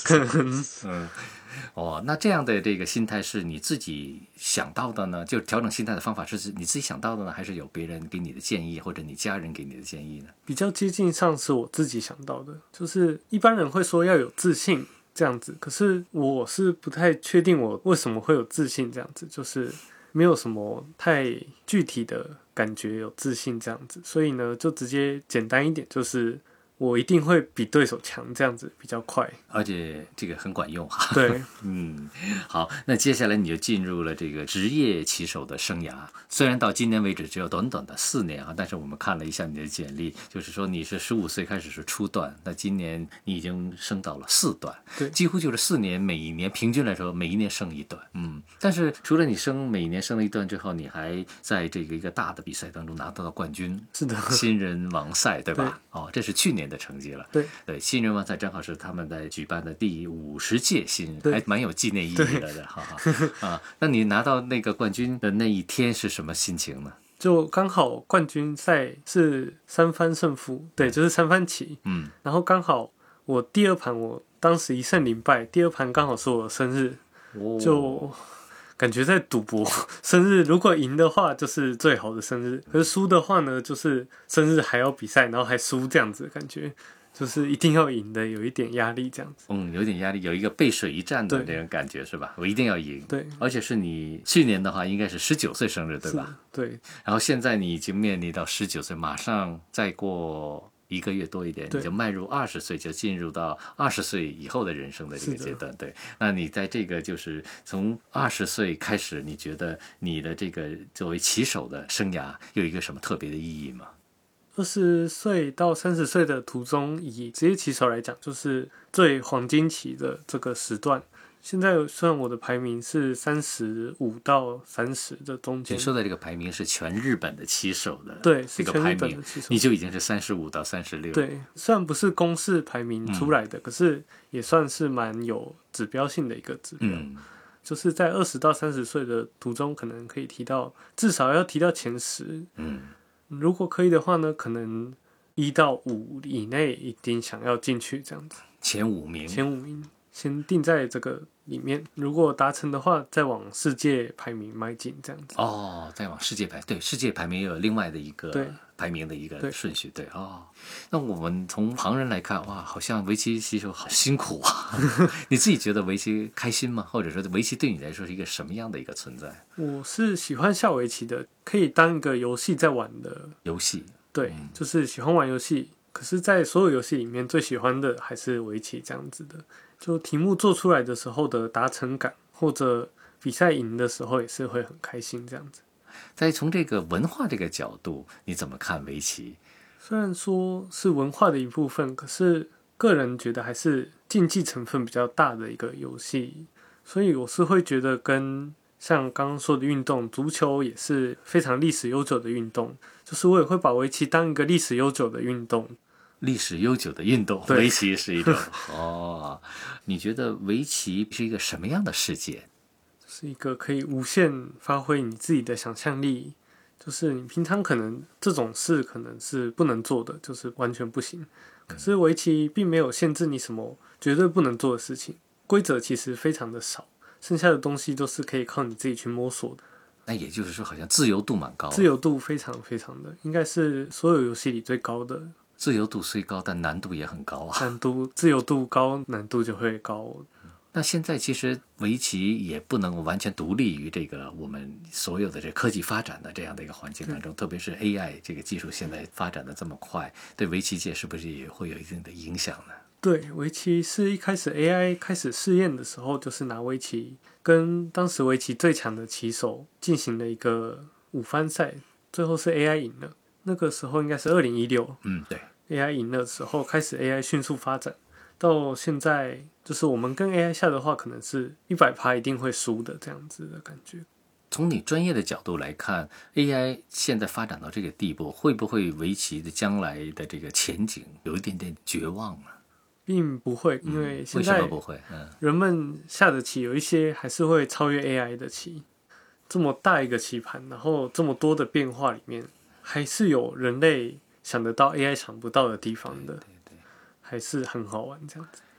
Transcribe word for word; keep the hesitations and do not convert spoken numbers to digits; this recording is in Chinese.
嗯，哦，那这样的这个心态是你自己想到的呢？就调整心态的方法是你自己想到的呢，还是有别人给你的建议，或者你家人给你的建议呢？ 比较接近上是我自己想到的，就是一般人会说要有自信这样子，可是我是不太确定我为什么会有自信这样子，就是没有什么太具体的感觉有自信这样子，所以呢，就直接简单一点，就是我一定会比对手强，这样子比较快， 而且这个很管用哈。 对， 嗯，好，那接下来你就进入了这个职业棋手的生涯。虽然到今年为止只有短短的四年啊，但是我们看了一下你的简历，就是说你是十五岁开始是初段，那今年你已经升到了四段， 对， 几乎就是四年，每一年平均来说每一年升一段。嗯，但是除了你升每一年升了一段之后，你还在这个一个大的比赛当中拿到了冠军， 是的， 新人王赛，对吧？ 对哦，这是去年的成绩了。 对对，新人王赛正好是他们在举办的第五十届新人， 对还蛮有纪念意义的的，哈哈啊。那你拿到那个冠军的那一天是什么心情呢？ 就刚好冠军赛是三番胜负，对，就是三番棋， 嗯， 然后刚好我第二盘我当时一胜零败，第二盘刚好是我的生日， 哦、 就感觉在赌博，生日如果赢的话就是最好的生日，可是输的话呢，就是生日还要比赛，然后还输这样子的感觉。就是一定要赢的，有一点压力这样子。 嗯，有点压力，有一个背水一战的这种感觉是吧？我一定要赢。 对， 而且是你去年的话，应该是十九岁生日对吧？ 对。 然后现在你已经面临到十九岁，马上再过一个月多一点，你就迈入二十岁，就进入到二十岁以后的人生的这个阶段。对，那你在这个就是从二十岁开始，你觉得你的这个作为棋手的生涯有一个什么特别的意义吗？ 二十岁到三十岁的途中，以职业棋手来讲，就是最黄金期的这个时段。现在虽然我的排名是三十五到三十的中间， 你说的这个排名是全日本的棋手的， 对， 这个排名，你就已经是三十五到三十六。 对，虽然不是公式排名出来的，嗯、可是也算是蛮有指标性的一个指标。嗯、就是在二十到三十岁的途中，可能可以提到，至少要提到前十。嗯。如果可以的话呢，可能一到五以内一定想要进去这样子。 前五名， 前五名先定在这个里面。如果达成的话，再往世界排名迈进这样子。 哦，再往世界排，对，世界排名也有另外的一个排名的一个顺序，对，对哦。那我们从旁人来看，哇，好像围棋棋手好辛苦啊。你自己觉得围棋开心吗？或者说围棋对你来说是一个什么样的一个存在？ 我是喜欢下围棋的，可以当一个游戏在玩的游戏。 对，嗯、就是喜欢玩游戏。可是，在所有游戏里面，最喜欢的还是围棋这样子的。就题目做出来的时候的达成感，或者比赛赢的时候也是会很开心这样子。 再从这个文化这个角度，你怎么看围棋？ 虽然说是文化的一部分，可是个人觉得还是竞技成分比较大的一个游戏，所以我是会觉得跟像刚刚说的运动，足球也是非常历史悠久的运动，就是我也会把围棋当一个历史悠久的运动。 历史悠久的运动，围棋是一种哦。你觉得围棋是一个什么样的世界？ 是一个可以无限发挥你自己的想象力，就是你平常可能这种事可能是不能做的，就是完全不行。可是围棋并没有限制你什么绝对不能做的事情，规则其实非常的少，剩下的东西都是可以靠你自己去摸索的。 那也就是说，好像自由度蛮高的， 自由度非常非常的，应该是所有游戏里最高的。 自由度虽高，但难度也很高啊。 难度自由度高，难度就会高。 那现在其实围棋也不能完全独立于这个我们所有的这科技发展的这样的一个环境当中，特别是 A I 这个技术现在发展的这么快，对围棋界是不是也会有一定的影响呢？ 对，围棋是一开始 A I 开始试验的时候，就是拿围棋跟当时围棋最强的棋手进行了一个五番赛，最后是 A I 赢了。那个时候应该是二零一六， 嗯，对 ，A I 赢的时候开始 A I 迅速发展，到现在就是我们跟 A I 下的话，可能是一百趴一定会输的这样子的感觉。 从你专业的角度来看 ，A I 现在发展到这个地步，会不会围棋的将来的这个前景有一点点绝望呢？ 并不会，因为现在为什么不会？嗯， 人们下的棋有一些还是会超越 A I 的棋。这么大一个棋盘，然后这么多的变化里面，还是有人类想得到 A I 想不到的地方的， 对对对， 还是很好玩这样子。